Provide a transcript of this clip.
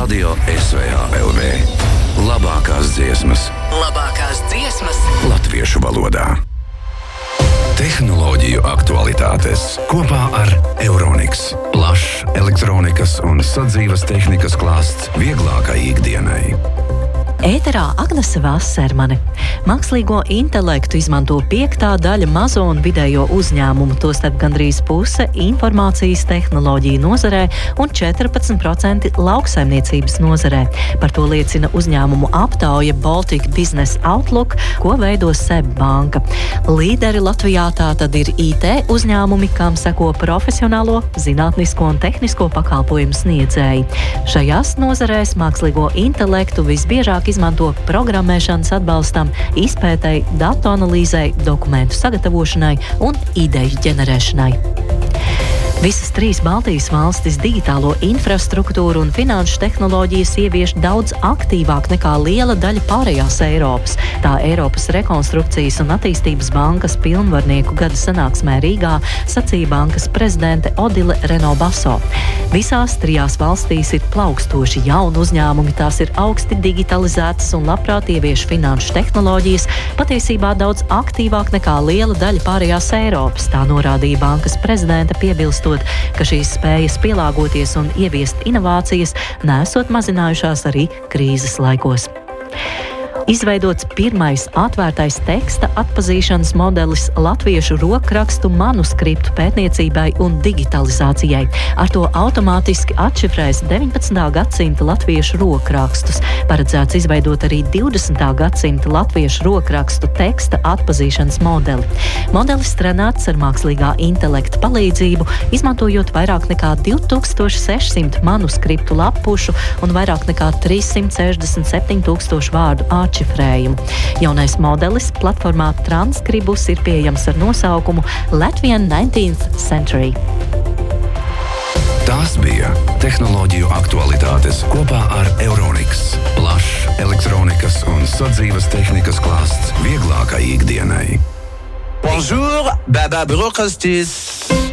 Radio SVHLV. Labākās dziesmas. Labākās dziesmas Latviešu valodā. Tehnoloģiju aktualitātes kopā ar Euroniks. Plašs elektronikas un sadzīves tehnikas klāsts vieglākai ikdienai. Ēterā Agnese Vasermane. Mākslīgo intelektu izmanto 5. daļa mazo un vidējo uzņēmumu, tostarp gandrīz puse informācijas tehnoloģiju nozarē un 14% lauksaimniecības nozarē. Par to liecina uzņēmumu aptauja Baltic Business Outlook, ko veido SEB banka. Līderi Latvijā tātad ir IT uzņēmumi, kam seko profesionālo, zinātnisko un tehnisko pakalpojumu sniedzēji. Šajās nozarēs mākslīgo intelektu visbiežāk izmanto programmēšanas atbalstam, izpētei, datu analīzei, dokumentu sagatavošanai un ideju ģenerēšanai. Visas 3 Baltijas valstis digitālo infrastruktūru un finanšu tehnoloģijas ievieš daudz aktīvāk nekā liela daļa pārējās Eiropas. Tā Eiropas rekonstrukcijas un attīstības bankas pilnvarnieku gada sanāksmē Rīgā sacīja bankas prezidente Odile Reno-Baso. Visās 3 valstīs ir plaukstoši jauni uzņēmumi, tās ir augsti digitalizētas un labprāt ievieš finanšu tehnoloģijas, patiesībā daudz aktīvāk nekā liela daļa pārējās Eiropas. Tā norādīja bankas prezidente, piebilstot, ka šīs spējas pielāgoties un ieviest inovācijas nesot mazinājušās arī krīzes laikos. Izveidots pirmais atvērtais teksta atpazīšanas modelis latviešu rokrakstu manuskriptu pētniecībai un digitalizācijai. Ar to automātiski atšifrēs 19. gadsimta latviešu rokrakstus. Paredzēts izveidot arī 20. gadsimta latviešu rokrakstu teksta atpazīšanas modeli. Modelis trenēts ar mākslīgā intelekta palīdzību, izmantojot vairāk nekā 2600 manuskriptu lapušu un vairāk nekā 367 000 vārdu atšifrējumu. Jaunais modelis platformā Transkribus ir pieejams ar nosaukumu Latvian 19th Century. Tās bija tehnoloģiju aktualitātes kopā ar Euroniks. Plašs elektronikas un sadzīves tehnikas klāsts vieglākai ikdienai. Bonjour, Baba Brocastis.